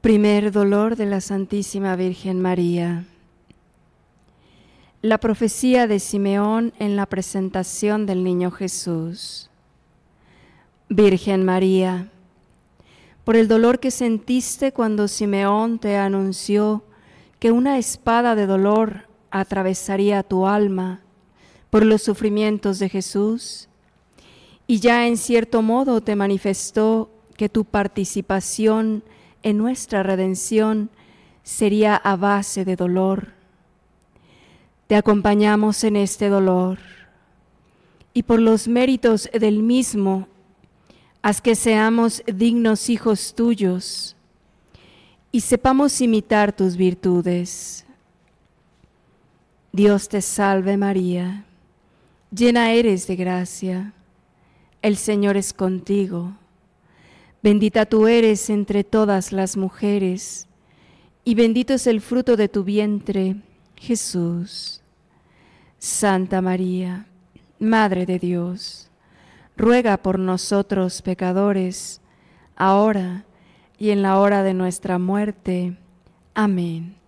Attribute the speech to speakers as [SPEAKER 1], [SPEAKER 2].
[SPEAKER 1] Primer dolor de la Santísima Virgen María. La profecía de Simeón en la presentación del niño Jesús. Virgen María, por el dolor que sentiste cuando Simeón te anunció que una espada de dolor atravesaría tu alma por los sufrimientos de Jesús, y ya en cierto modo te manifestó que tu participación en nuestra redención sería a base de dolor. Te acompañamos en este dolor, y por los méritos del mismo, haz que seamos dignos hijos tuyos y sepamos imitar tus virtudes. Dios te salve María, llena eres de gracia, el Señor es contigo. Bendita tú eres entre todas las mujeres, y bendito es el fruto de tu vientre, Jesús. Santa María, Madre de Dios, ruega por nosotros pecadores, ahora y en la hora de nuestra muerte. Amén.